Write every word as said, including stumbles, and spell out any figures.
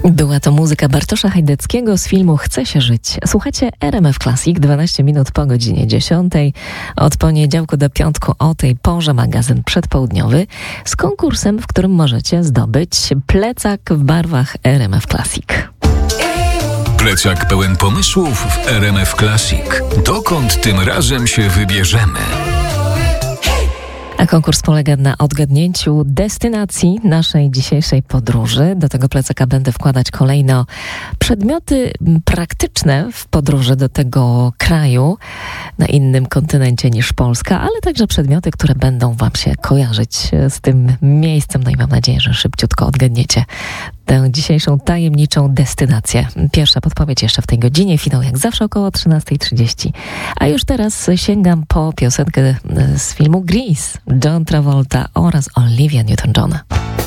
Była to muzyka Bartosza Hajdeckiego z filmu Chce się żyć. Słuchacie R M F Classic, dwanaście minut po godzinie dziesiątej. Od poniedziałku do piątku o tej porze magazyn przedpołudniowy z konkursem, w którym możecie zdobyć plecak w barwach R M F Classic. Plecak pełen pomysłów w R M F Classic. Dokąd tym razem się wybierzemy? A konkurs polega na odgadnięciu destynacji naszej dzisiejszej podróży. Do tego plecaka będę wkładać kolejno przedmioty praktyczne w podróży do tego kraju na innym kontynencie niż Polska, ale także przedmioty, które będą Wam się kojarzyć z tym miejscem. No i mam nadzieję, że szybciutko odgadniecie tę dzisiejszą tajemniczą destynację. Pierwsza podpowiedź jeszcze w tej godzinie, finał jak zawsze około trzynasta trzydzieści. A już teraz sięgam po piosenkę z filmu Grease, John Travolta oraz Olivia Newton-John.